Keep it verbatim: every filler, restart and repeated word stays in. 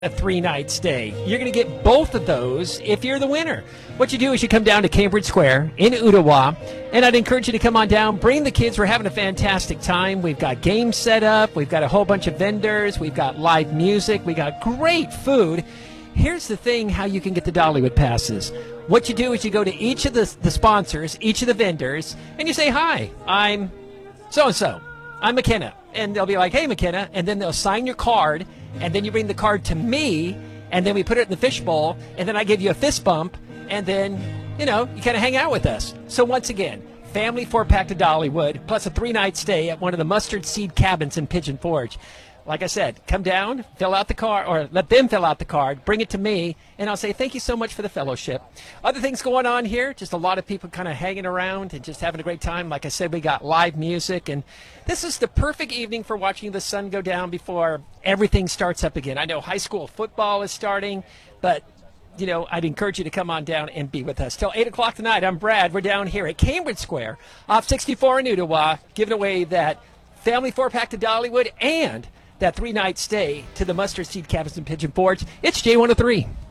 a three-night stay. You're going to get both of those if you're the winner. What you do is you come down to Cambridge Square in Ottawa, and I'd encourage you to come on down, bring the kids. We're having a fantastic time. We've got games set up. We've got a whole bunch of vendors. We've got live music. We got great food. Here's the thing how you can get the Dollywood passes. What you do is you go to each of the, the sponsors, each of the vendors, and you say, hi, I'm so-and-so. I'm McKenna. And they'll be like, hey, McKenna. And then they'll sign your card. And then you bring the card to me. And then we put it in the fishbowl. And then I give you a fist bump. And then, you know, you kind of hang out with us. So once again, family four-pack to Dollywood, plus a three-night stay at one of the Mustard Seed cabins in Pigeon Forge. Like I said, come down, fill out the card, or let them fill out the card, bring it to me, and I'll say thank you so much for the fellowship. Other things going on here, just a lot of people kind of hanging around and just having a great time. Like I said, we got live music, and this is the perfect evening for watching the sun go down before everything starts up again. I know high school football is starting, but you know, I'd encourage you to come on down and be with us. Till eight o'clock tonight, I'm Brad. We're down here at Cambridge Square off sixty-four in Ottawa, giving away that family four-pack to Dollywood and that three-night stay to the Mustard Seed Cabins in Pigeon Forge. It's J one oh three.